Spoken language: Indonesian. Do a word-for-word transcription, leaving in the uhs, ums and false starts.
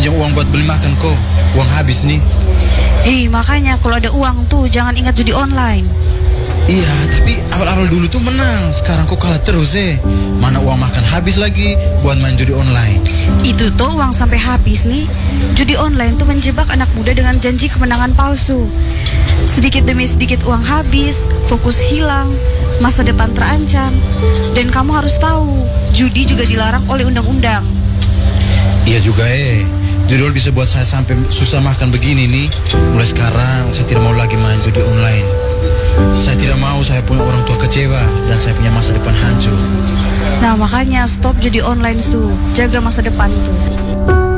pinjam uang buat beli makan kok. Uang habis nih. Eh, makanya kalau ada uang tuh jangan ingat judi online. Iya, tapi awal-awal dulu tuh menang. Sekarang kok kalah terus eh. Mana uang makan habis lagi buat main judi online. Itu tuh uang sampai habis nih. Judi online tuh menjebak anak muda dengan janji kemenangan palsu. Sedikit demi sedikit uang habis, fokus hilang, masa depan terancam. Dan kamu harus tahu, judi juga dilarang oleh undang-undang. Iya juga eh. Judul bisa buat saya sampai susah makan begini nih. Mulai sekarang saya tidak mau lagi main judi online. Saya tidak mau saya punya orang tua kecewa dan saya punya masa depan hancur. Nah makanya stop judi online Su. Jaga masa depan tuh.